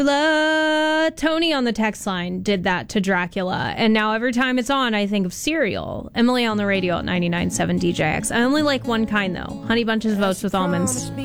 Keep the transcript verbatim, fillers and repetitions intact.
Uh, Tony on the text line did that to Dracula, and now every time it's on, I think of cereal. Emily on the radio at ninety-nine point seven D J X. I only like one kind, though. Honey Bunches of Oats with almonds.